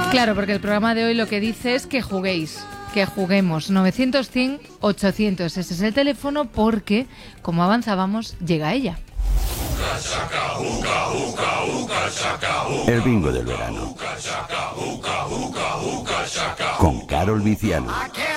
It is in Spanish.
Claro, porque el programa de hoy lo que dice es que juguéis, que juguemos. 900-100-800, ese es el teléfono porque, como avanzábamos, llega ella. El bingo del verano. Con Carol Viciano.